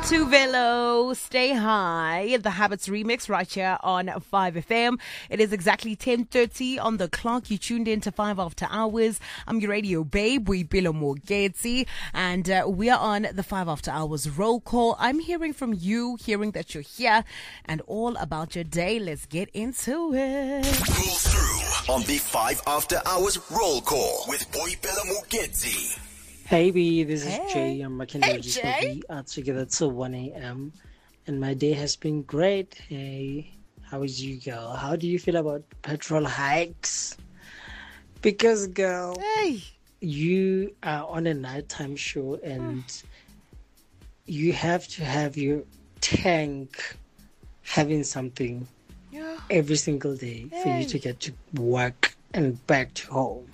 Tuvelo, Stay High, the Habits remix right here on 5FM. It is exactly 10:30 on the clock. You tuned in to 5 After Hours. I'm your radio babe, Boipelo Mogeti, and we are on the 5 After Hours roll call. I'm hearing from you, hearing that you're here, and all about your day. Let's get into it. Roll through on the 5 After Hours roll call with Boipelo Mogeti. Hey B, this is Hey. Jay. I'm making Hey, register Jay. B together till 1 a.m. And my day has been great. Hey, how is you, girl? How do you feel about petrol hikes? Because, girl, Hey. you are on a nighttime show and you have to have your tank having something Yeah. every single day for Hey. you to get to work and back to home.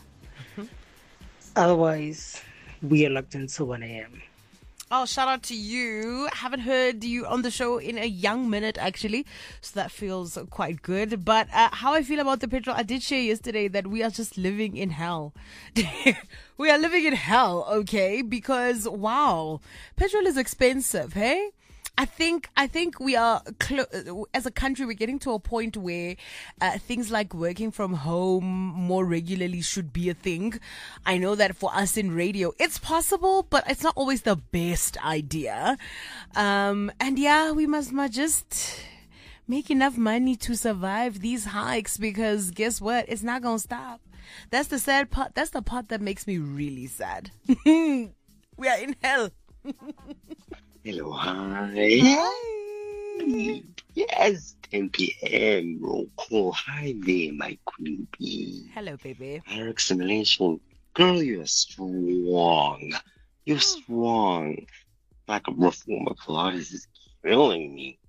Otherwise, we are locked until 1 a.m. Oh, shout out to you. Haven't heard you on the show in a young minute, actually. So that feels quite good. But how I feel about the petrol, I did share yesterday that we are just living in hell. We are living in hell, okay? Because, wow, petrol is expensive, hey? I think we are, as a country, we're getting to a point where things like working from home more regularly should be a thing. I know that for us in radio, it's possible, but it's not always the best idea. And yeah, we must just make enough money to survive these hikes, because guess what? It's not going to stop. That's the sad part. That's the part that makes me really sad. We are in hell. Hello, hi. Hi. Yes, 10 p.m. Roll call. Hi there, my queen bee. Hello, baby. Higher assimilation. Girl, you're strong. You're strong. Like a reformer Pilates is killing me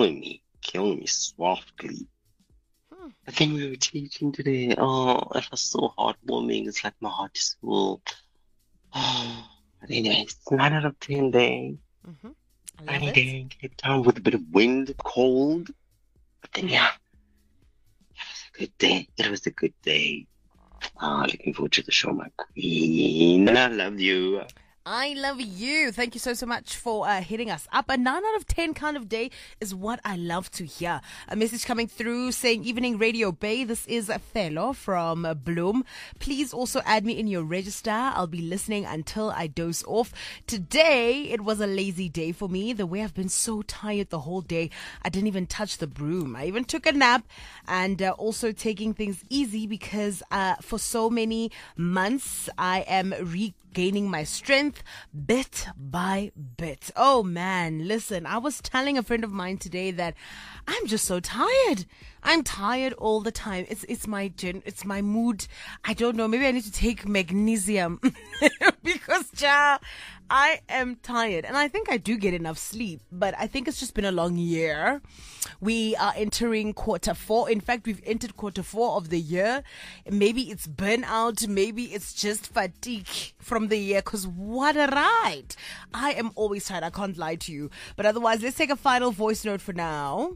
softly. The thing we were teaching today, oh, it was so heartwarming. It's like my heart is full. Oh, but anyway, it's 9 out of 10 day. I Sunny love day it. in Cape Town with a bit of wind, cold. But then, yeah, it was a good day. It was a good day. Looking forward to the show, my queen. And I love you. I love you. Thank you so much for hitting us up. A 9 out of 10 kind of day is what I love to hear. A message coming through saying, Evening Radio Bay, this is a fellow from Bloom. Please also add me in your register. I'll be listening until I doze off. Today, it was a lazy day for me. The way I've been so tired the whole day, I didn't even touch the broom. I even took a nap, and also taking things easy because for so many months, I am regaining my strength bit by bit. Oh man, listen, I was telling a friend of mine today that I'm just so tired. I'm tired all the time. It's my mood. I don't know. Maybe I need to take magnesium because I am tired, and I think I do get enough sleep, but I think it's just been a long year. We are entering quarter 4. In fact, we've entered quarter 4 of the year. Maybe it's burnout. Maybe it's just fatigue from the year, because what a ride. I am always tired. I can't lie to you. But otherwise, let's take a final voice note for now.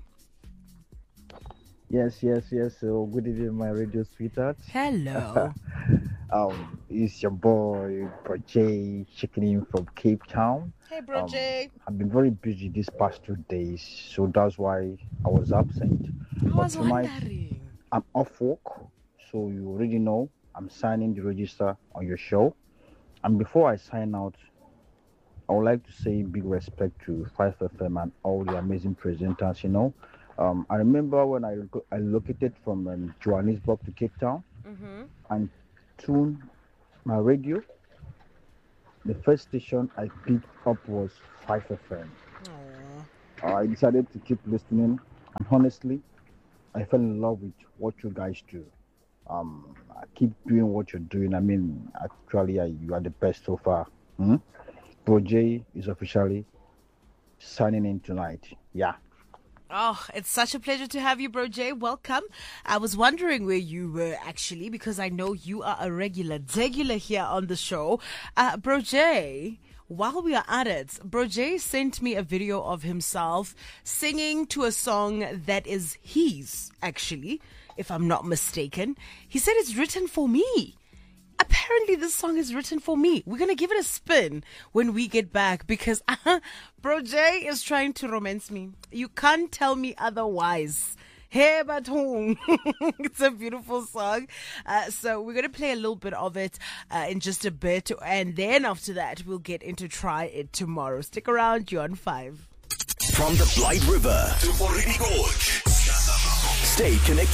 Yes. So good evening, my radio sweetheart. Hello. It's your boy, Jay, checking in from Cape Town. Hey, bro Jay. I've been very busy these past 2 days, so that's why I was absent. I But was tonight, wondering. I'm off work, so you already know I'm signing the register on your show. And before I sign out, I would like to say big respect to 5FM and all the amazing presenters, you know. I remember when I relocated from Johannesburg to Cape Town and tuned my radio. The first station I picked up was 5FM. I decided to keep listening, and honestly, I fell in love with what you guys do. I keep doing what you're doing. I mean, actually, you are the best so far. Bro J is officially signing in tonight. Yeah. Oh, it's such a pleasure to have you, Bro Jay. Welcome. I was wondering where you were, actually, because I know you are a regular here on the show. Bro Jay, while we are at it, Bro Jay sent me a video of himself singing to a song that is his, actually, if I'm not mistaken. He said it's written for me. apparently this song is written for me. We're going to give it a spin when we get back because Bro J is trying to romance me. You can't tell me otherwise. Hey, Batung. It's a beautiful song. So we're going to play a little bit of it in just a bit. And then after that, we'll get into Try It Tomorrow. Stick around. You're on 5. From the Blight River to Morini Gorge. Stay connected